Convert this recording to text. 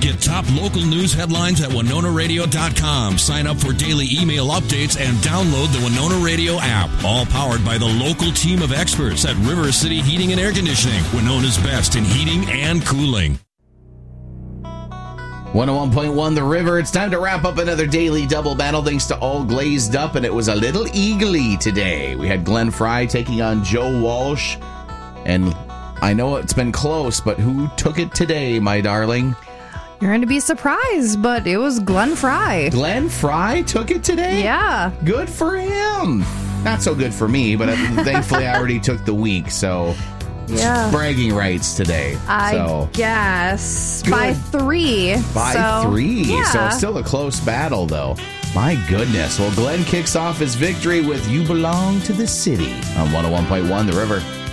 Get top local news headlines at WinonaRadio.com. Sign up for daily email updates and download the Winona Radio app. All powered by the local team of experts at River City Heating and Air Conditioning. Winona's best in heating and cooling. 101.1 The River. It's time to wrap up another daily double battle thanks to All Glazed Up, and it was a little eagly today. We had Glenn Fry taking on Joe Walsh, and I know it's been close, but who took it today, my darling? You're going to be surprised, but it was Glenn Fry. Glenn Fry took it today? Yeah. Good for him. Not so good for me, but thankfully I already took the week, so... Yeah. Bragging rights today. I guess. Good. By 3. By 3. Yeah. So it's still a close battle, though. My goodness. Well, Glenn kicks off his victory with You Belong to the City on 101.1 The River.